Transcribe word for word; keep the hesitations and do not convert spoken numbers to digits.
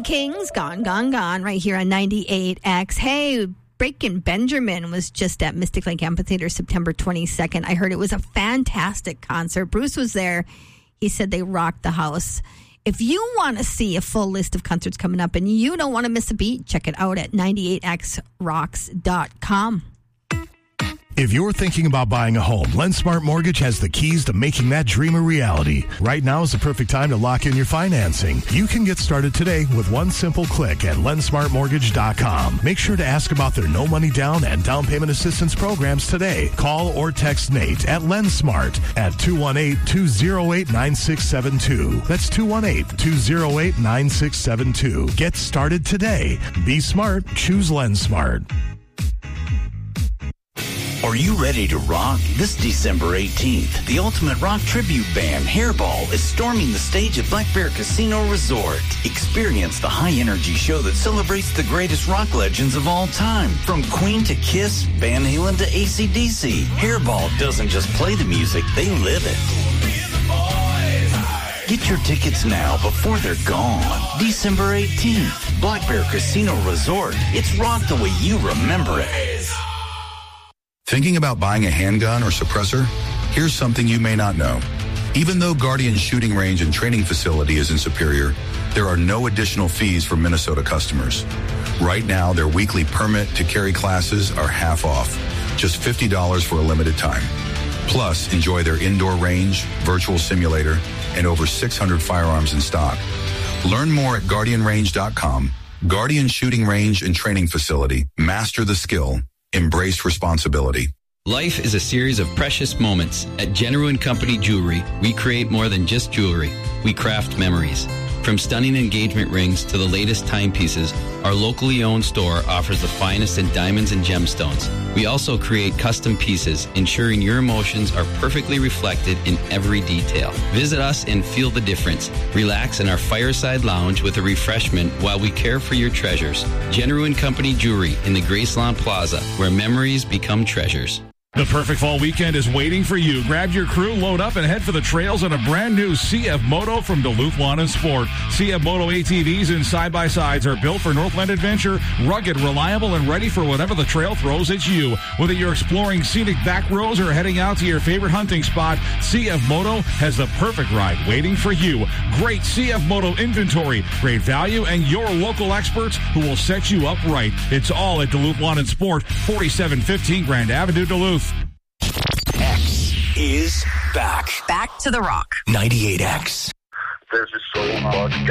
Kings, Gone, Gone, Gone, right here on ninety-eight X. Hey, Breaking Benjamin was just at Mystic Lake Amphitheater September twenty-second. I heard it was a fantastic concert. Bruce was there. He said they rocked the house. If you want to see a full list of concerts coming up and you don't want to miss a beat, check it out at ninety-eight x rocks dot com. If you're thinking about buying a home, LendSmart Mortgage has the keys to making that dream a reality. Right now is the perfect time to lock in your financing. You can get started today with one simple click at lend smart mortgage dot com. Make sure to ask about their no money down and down payment assistance programs today. Call or text Nate at LendSmart at two one eight, two oh eight, nine six seven two. That's two one eight, two oh eight, nine six seven two. Get started today. Be smart. Choose LendSmart. Are you ready to rock? This December eighteenth, the ultimate rock tribute band, Hairball, is storming the stage at Black Bear Casino Resort. Experience the high-energy show that celebrates the greatest rock legends of all time. From Queen to Kiss, Van Halen to A C D C, Hairball doesn't just play the music, they live it. Get your tickets now before they're gone. December eighteenth, Black Bear Casino Resort. It's rock the way you remember it. Thinking about buying a handgun or suppressor? Here's something you may not know. Even though Guardian Shooting Range and Training Facility is in Superior, there are no additional fees for Minnesota customers. Right now, their weekly permit to carry classes are half off, just fifty dollars for a limited time. Plus, enjoy their indoor range, virtual simulator, and over six hundred firearms in stock. Learn more at guardian range dot com. Guardian Shooting Range and Training Facility. Master the skill. Embrace responsibility. Life is a series of precious moments. At General and Company Jewelry, we create more than just jewelry. We craft memories. From stunning engagement rings to the latest timepieces, our locally owned store offers the finest in diamonds and gemstones. We also create custom pieces, ensuring your emotions are perfectly reflected in every detail. Visit us and feel the difference. Relax in our fireside lounge with a refreshment while we care for your treasures. General and Company Jewelry in the Graceland Plaza, where memories become treasures. The perfect fall weekend is waiting for you. Grab your crew, load up, and head for the trails on a brand new C F Moto from Duluth Lawn and Sport. C F Moto A T Vs and side-by-sides are built for Northland adventure, rugged, reliable, and ready for whatever the trail throws at you. Whether you're exploring scenic back roads or heading out to your favorite hunting spot, C F Moto has the perfect ride waiting for you. Great C F Moto inventory, great value, and your local experts who will set you up right. It's all at Duluth Lawn and Sport, forty-seven fifteen Grand Avenue, Duluth. X is back. Back to the rock. ninety-eight X. There's just so much